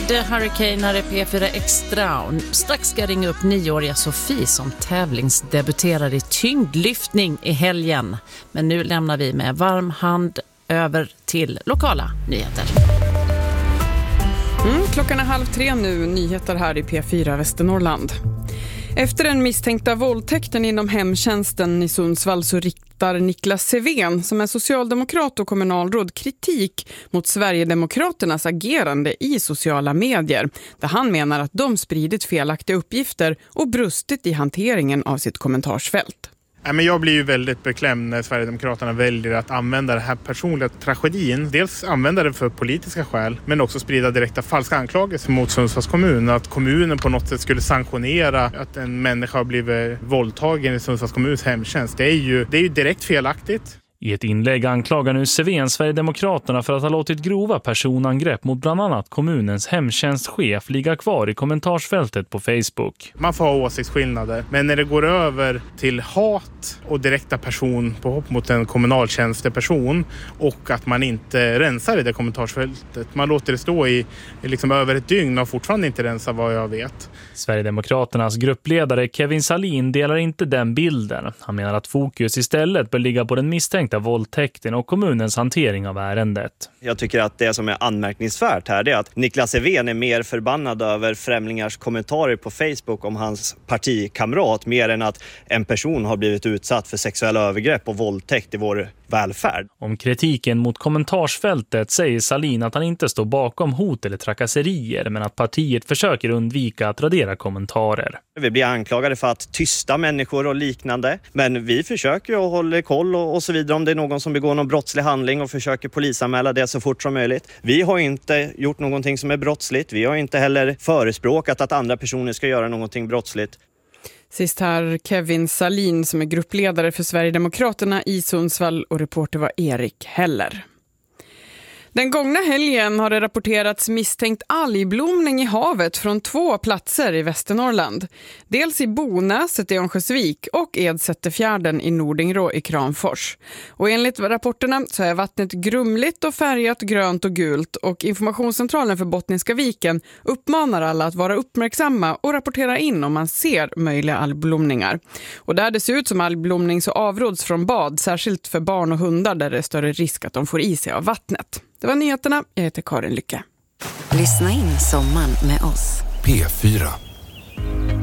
med Hurricane här i P4 Extra. Strax ska jag ringa upp 9-åriga Sofie som tävlingsdebuterar i tyngdlyftning i helgen. Men nu lämnar vi med varm hand över till lokala nyheter. Klockan är 2:30 nu, nyheter här i P4 Västernorrland. Efter den misstänkta våldtäkten inom hemtjänsten i Sundsvall så riktar Niklas Sevén, som är socialdemokrat och kommunalråd, kritik mot Sverigedemokraternas agerande i sociala medier, där han menar att de spridit felaktiga uppgifter och brustit i hanteringen av sitt kommentarsfält. Men jag blir ju väldigt beklämd när Sverigedemokraterna väljer att använda den här personliga tragedin. Dels använda det för politiska skäl, men också sprida direkta falska anklagelser mot Sundsvalls kommun. Att kommunen på något sätt skulle sanktionera att en människa har blivit våldtagen i Sundsvalls kommuns hemtjänst. Det är ju direkt felaktigt. I ett inlägg anklagar nu Sevén Sverigedemokraterna för att ha låtit grova personangrepp mot bland annat kommunens hemtjänstchef ligga kvar i kommentarsfältet på Facebook. Man får ha åsiktsskillnader, men när det går över till hat och direkta personpåhopp mot en kommunaltjänsteperson och att man inte rensar i det kommentarsfältet, man låter det stå i liksom över ett dygn och fortfarande inte rensa vad jag vet. Sverigedemokraternas gruppledare Kevin Salin delar inte den bilden. Han menar att fokus istället bör ligga på den misstänkta våldtäkten och kommunens hantering av ärendet. Jag tycker att det som är anmärkningsvärt här är att Niklas Sevén är mer förbannad över främlingars kommentarer på Facebook om hans partikamrat mer än att en person har blivit utsatt för sexuella övergrepp och våldtäkt i vår välfärd. Om kritiken mot kommentarsfältet säger Salin att han inte står bakom hot eller trakasserier, men att partiet försöker undvika att radera kommentarer. Vi blir anklagade för att tysta människor och liknande, men vi försöker att hålla koll och så vidare om det är någon som begår någon brottslig handling och försöker polisanmäla det så fort som möjligt. Vi har inte gjort någonting som är brottsligt. Vi har inte heller förespråkat att andra personer ska göra någonting brottsligt. Sist här Kevin Salin som är gruppledare för Sverigedemokraterna i Sundsvall, och reporter var Erik Heller. Den gångna helgen har det rapporterats misstänkt algblomning i havet från 2 platser i Västernorrland. Dels i Bonäset i Örnsköldsvik och Edsätterfjärden i Nordingrå i Kramfors. Och enligt rapporterna så är vattnet grumligt och färgat grönt och gult, och informationscentralen för Bottniska viken uppmanar alla att vara uppmärksamma och rapportera in om man ser möjliga algblomningar. Och där det ser ut som algblomning så avråds från bad, särskilt för barn och hundar där det är större risk att de får i sig av vattnet. Det var nyheterna. Jag heter Karin Lycke. Lyssna in sommaren med oss. P4.